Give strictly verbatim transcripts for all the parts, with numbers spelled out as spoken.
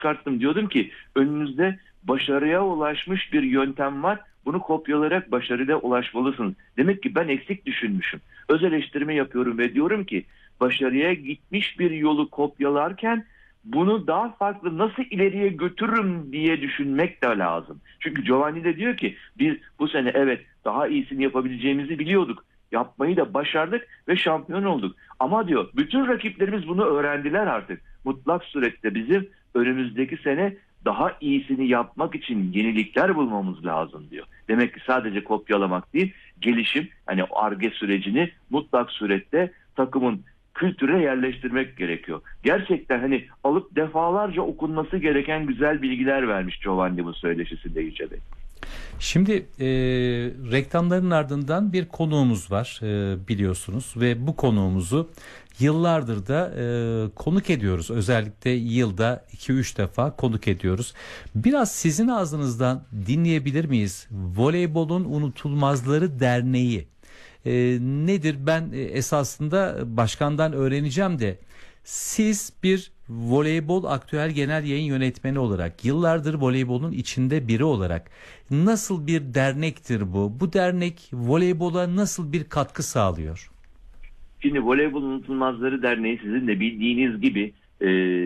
çıkarttım. Diyordum ki önünüzde başarıya ulaşmış bir yöntem var. Bunu kopyalayarak başarıya ulaşmalısınız. Demek ki ben eksik düşünmüşüm. Öz eleştirme yapıyorum ve diyorum ki başarıya gitmiş bir yolu kopyalarken bunu daha farklı nasıl ileriye götürürüm diye düşünmek de lazım. Çünkü Giovanni de diyor ki biz bu sene evet daha iyisini yapabileceğimizi biliyorduk. Yapmayı da başardık ve şampiyon olduk. Ama diyor bütün rakiplerimiz bunu öğrendiler artık. Mutlak surette bizim önümüzdeki sene daha iyisini yapmak için yenilikler bulmamız lazım diyor. Demek ki sadece kopyalamak değil, gelişim, hani Ar-Ge sürecini mutlak surette takımın kültüre yerleştirmek gerekiyor. Gerçekten hani alıp defalarca okunması gereken güzel bilgiler vermiş Giovanni bu söyleşisinde Yüce Bey. Şimdi e, reklamların ardından bir konuğumuz var e, biliyorsunuz ve bu konuğumuzu yıllardır da e, konuk ediyoruz. Özellikle yılda iki üç defa konuk ediyoruz. Biraz sizin ağzınızdan dinleyebilir miyiz? Voleybolun Unutulmazları Derneği e, nedir? Ben e, esasında başkandan öğreneceğim de siz bir voleybol aktüel genel yayın yönetmeni olarak, yıllardır voleybolun içinde biri olarak nasıl bir dernektir bu? Bu dernek voleybola nasıl bir katkı sağlıyor? Şimdi Voleybol Unutulmazları Derneği sizin de bildiğiniz gibi e,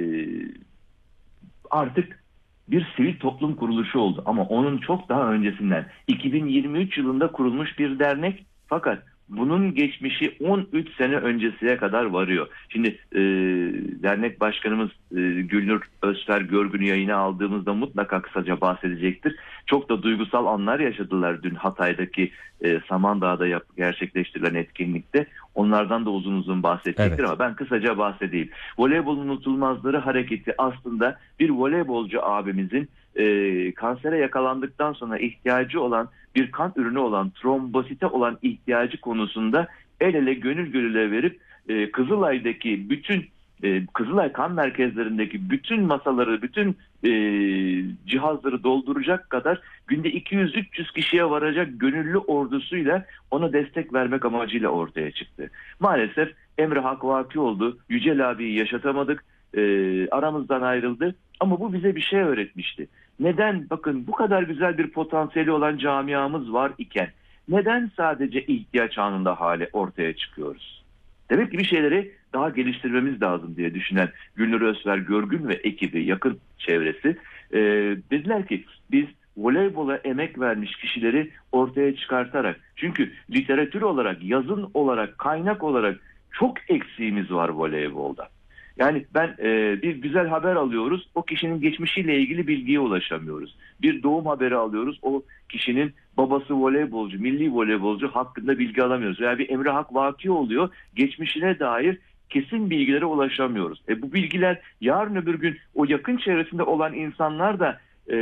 artık bir sivil toplum kuruluşu oldu. Ama onun çok daha öncesinden iki bin yirmi üç yılında kurulmuş bir dernek, fakat bunun geçmişi on üç sene öncesine kadar varıyor. Şimdi e, dernek başkanımız e, Gülnur Özfer Görgün'ü yayına aldığımızda mutlaka kısaca bahsedecektir. Çok da duygusal anlar yaşadılar dün Hatay'daki e, Samandağ'da yap, gerçekleştirilen etkinlikte. Onlardan da uzun uzun bahsedecektir, evet. Ama ben kısaca bahsedeyim. Voleybol Unutulmazları Hareketi aslında bir voleybolcu abimizin e, kansere yakalandıktan sonra ihtiyacı olan bir kan ürünü olan trombosite olan ihtiyacı konusunda el ele gönül gönüle verip e, Kızılay'daki bütün e, Kızılay kan merkezlerindeki bütün masaları, bütün e, cihazları dolduracak kadar günde iki yüz üç yüz kişiye varacak gönüllü ordusuyla ona destek vermek amacıyla ortaya çıktı. Maalesef Emre Hak vaki oldu. Yücel abiyi yaşatamadık. E, aramızdan ayrıldı. Ama bu bize bir şey öğretmişti. Neden, bakın bu kadar güzel bir potansiyeli olan camiamız var iken neden sadece ihtiyaç anında hale ortaya çıkıyoruz? Demek ki bir şeyleri daha geliştirmemiz lazım diye düşünen Gülnur Özver Görgün ve ekibi, yakın çevresi e, dediler ki biz voleybola emek vermiş kişileri ortaya çıkartarak, çünkü literatür olarak, yazın olarak, kaynak olarak çok eksiğimiz var voleybolda. Yani ben e, bir güzel haber alıyoruz, o kişinin geçmişiyle ilgili bilgiye ulaşamıyoruz. Bir doğum haberi alıyoruz, o kişinin babası voleybolcu, milli voleybolcu hakkında bilgi alamıyoruz. Veya bir Emre Hak vaki oluyor, geçmişine dair kesin bilgilere ulaşamıyoruz. E, bu bilgiler yarın öbür gün o yakın çevresinde olan insanlar da e,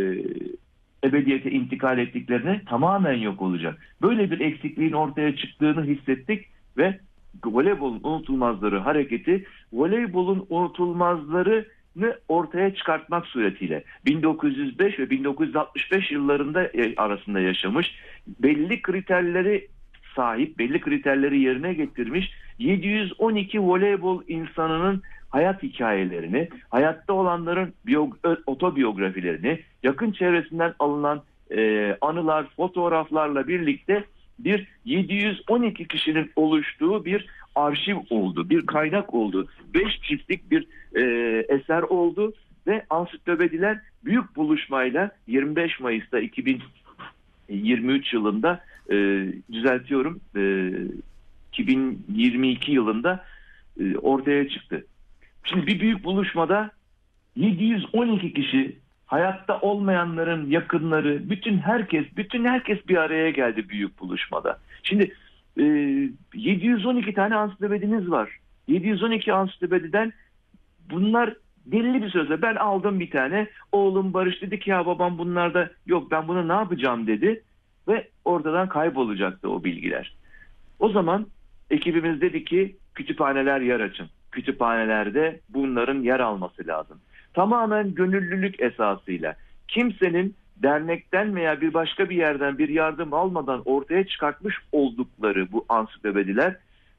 ebediyete intikal ettiklerine tamamen yok olacak. Böyle bir eksikliğin ortaya çıktığını hissettik ve Voleybolun Unutulmazları Hareketi, voleybolun unutulmazlarını ortaya çıkartmak suretiyle bin dokuz yüz beş ve bin dokuz yüz altmış beş yıllarında arasında yaşamış, belli kriterleri sahip, belli kriterleri yerine getirmiş yedi yüz on iki voleybol insanının hayat hikayelerini, hayatta olanların biyog- otobiyografilerini, yakın çevresinden alınan e, anılar, fotoğraflarla birlikte bir yedi yüz on iki kişinin oluştuğu bir arşiv oldu, bir kaynak oldu. Beş çiftlik bir e, eser oldu ve ansiklopediler büyük buluşmayla yirmi beş Mayıs'ta iki bin yirmi üç yılında e, düzeltiyorum e, iki bin yirmi iki yılında e, ortaya çıktı. Şimdi bir büyük buluşmada yedi yüz on iki kişi, hayatta olmayanların yakınları, bütün herkes, bütün herkes bir araya geldi büyük buluşmada. Şimdi e, yedi yüz on iki tane ansiklopedimiz var. yedi yüz on iki ansiklopediden bunlar belli bir sözle, ben aldım bir tane, oğlum Barış dedi ki ya babam bunlarda yok, ben bunu ne yapacağım dedi ve ortadan kaybolacaktı o bilgiler. O zaman ekibimiz dedi ki kütüphaneler yer açın. Kütüphanelerde bunların yer alması lazım. Tamamen gönüllülük esasıyla, kimsenin dernekten veya bir başka bir yerden bir yardım almadan ortaya çıkartmış oldukları bu ansiklopediler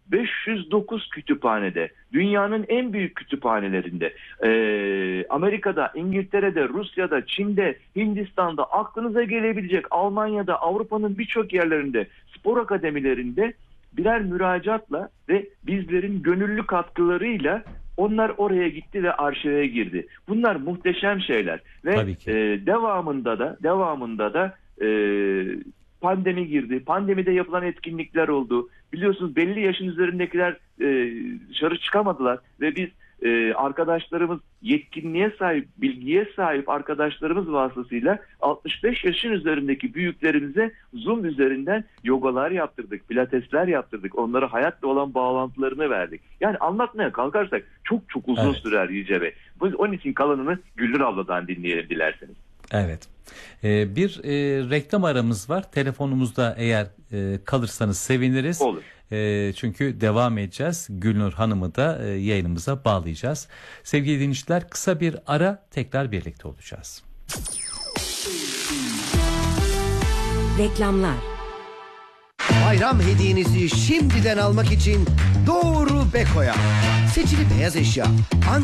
beş yüz dokuz kütüphanede, dünyanın en büyük kütüphanelerinde, e, Amerika'da, İngiltere'de, Rusya'da, Çin'de, Hindistan'da, aklınıza gelebilecek Almanya'da, Avrupa'nın birçok yerlerinde, spor akademilerinde birer müracaatla ve bizlerin gönüllü katkılarıyla onlar oraya gitti ve arşive girdi. Bunlar muhteşem şeyler ve e, devamında da devamında da e, pandemi girdi. Pandemide yapılan etkinlikler oldu. Biliyorsunuz belli yaşın üzerindekiler e, dışarı çıkamadılar ve biz e, arkadaşlarımız, yetkinliğe sahip, bilgiye sahip arkadaşlarımız vasıtasıyla altmış beş yaşın üzerindeki büyüklerimize Zoom üzerinden yogalar yaptırdık, pilatesler yaptırdık. Onlara hayatla olan bağlantılarını verdik. Yani anlatmaya kalkarsak çok çok uzun evet. sürer Yüce Bey. Onun için kalanını Güldür abladan dinleyelim dilerseniz. Evet. Ee, bir e, reklam aramız var. Telefonumuzda eğer e, kalırsanız seviniriz. Olur. E, çünkü devam edeceğiz. Gülnur Hanım'ı da e, yayınımıza bağlayacağız. Sevgili dinleyiciler, kısa bir ara, tekrar birlikte olacağız. Reklamlar. Bayram hediyenizi şimdiden almak için doğru Beko'ya. Seçili beyaz eşya